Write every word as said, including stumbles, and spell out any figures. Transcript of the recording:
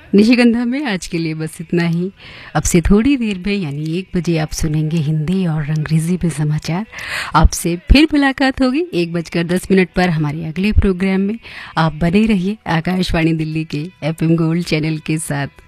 निशिगंधा में आज के लिए बस इतना ही। अब से थोड़ी देर में यानी एक बजे आप सुनेंगे हिंदी और अंग्रेजी में समाचार। आपसे फिर मुलाकात होगी एक बजकर दस मिनट पर हमारे अगले प्रोग्राम में। आप बने रहिए आकाशवाणी दिल्ली के एफ एम गोल्ड चैनल के साथ।